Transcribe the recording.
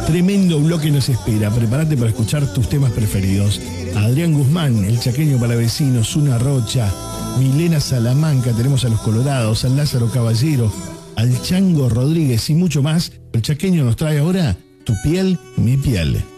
Tremendo bloque nos espera. Prepárate para escuchar tus temas preferidos. Adrián Guzmán, el chaqueño palavecino, Zuna Rocha, Milena Salamanca, tenemos a los Colorados, al Lázaro Caballero, al Chango Rodríguez y mucho más. El chaqueño nos trae ahora Tu piel, mi piel.